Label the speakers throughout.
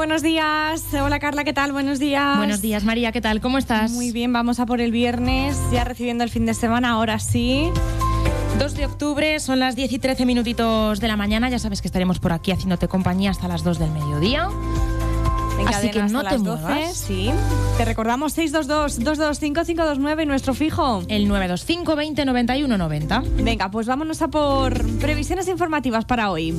Speaker 1: buenos días. Hola Carla, ¿qué tal? Buenos días.
Speaker 2: Buenos días María, ¿qué tal? ¿Cómo estás?
Speaker 1: Muy bien, vamos a por el viernes, ya recibiendo el fin de semana, ahora sí.
Speaker 2: 2 de octubre, son las 10 y 13 minutitos de la mañana. Ya sabes que estaremos por aquí haciéndote compañía hasta las 2 del mediodía. Así que no te muevas.
Speaker 1: Sí. Te recordamos 622-225-529, nuestro fijo.
Speaker 2: El 925 20 91 90.
Speaker 1: Venga, pues vámonos a por previsiones informativas para hoy.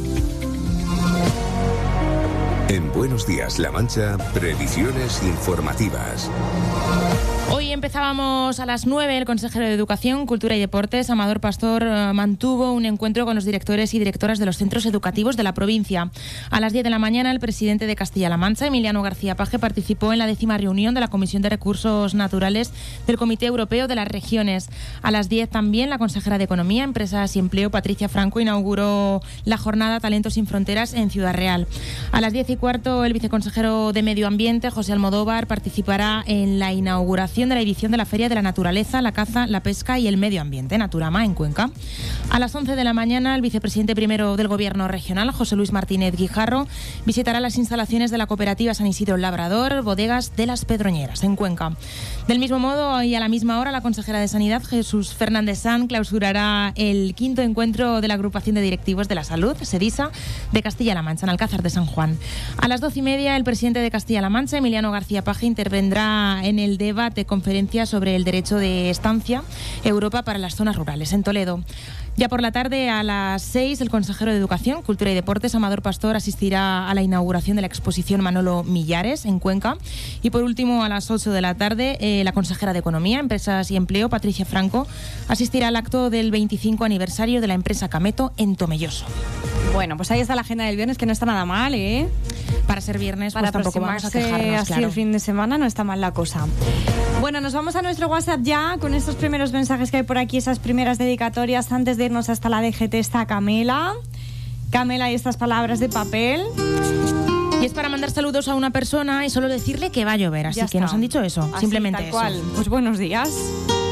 Speaker 3: En Buenos Días, La Mancha, previsiones informativas.
Speaker 2: Hoy empezábamos a las 9. El consejero de Educación, Cultura y Deportes, Amador Pastor, mantuvo un encuentro con los directores y directoras de los centros educativos de la provincia. A las 10 de la mañana, el presidente de Castilla-La Mancha, Emiliano García Paje, participó en la 10ª reunión de la Comisión de Recursos Naturales del Comité Europeo de las Regiones. A las 10 también, la consejera de Economía, Empresas y Empleo, Patricia Franco, inauguró la jornada Talentos sin Fronteras en Ciudad Real. A las 10:15, el viceconsejero de Medio Ambiente, José Almodóvar, participará en la inauguración de la edición de la Feria de la Naturaleza, la Caza, la Pesca y el Medio Ambiente, Naturama, en Cuenca. A las 11 de la mañana, el vicepresidente primero del Gobierno regional, José Luis Martínez Guijarro, visitará las instalaciones de la cooperativa San Isidro Labrador, Bodegas de las Pedroñeras, en Cuenca. Del mismo modo, y a la misma hora, la consejera de Sanidad, Jesús Fernández Sanz, clausurará el 5º encuentro de la Agrupación de Directivos de la Salud, SEDISA, de Castilla-La Mancha, en Alcázar de San Juan. A las 12:30, el presidente de Castilla-La Mancha, Emiliano García Paje, intervendrá en el debate conferencia sobre el derecho de estancia Europa para las zonas rurales en Toledo. Ya por la tarde, a las 6, el consejero de Educación, Cultura y Deportes, Amador Pastor, asistirá a la inauguración de la exposición Manolo Millares en Cuenca. Y por último, a las 8 de la tarde, la consejera de Economía, Empresas y Empleo, Patricia Franco, asistirá al acto del 25 aniversario de la empresa Cameto en Tomelloso.
Speaker 1: Bueno, pues ahí está la agenda del viernes, que no está nada mal, ¿eh?
Speaker 2: Para ser viernes,
Speaker 1: para
Speaker 2: pues tampoco vamos a quejarnos,
Speaker 1: así
Speaker 2: claro.
Speaker 1: El fin de semana no está mal la cosa. Bueno, nos vamos a nuestro WhatsApp ya con estos primeros mensajes que hay por aquí, esas primeras dedicatorias. Antes de irnos hasta la DGT está Camela y estas palabras de papel.
Speaker 2: Y es para mandar saludos a una persona y solo decirle que va a llover, así que nos han dicho eso,
Speaker 1: así,
Speaker 2: simplemente
Speaker 1: tal
Speaker 2: eso.
Speaker 1: cual. Pues buenos días.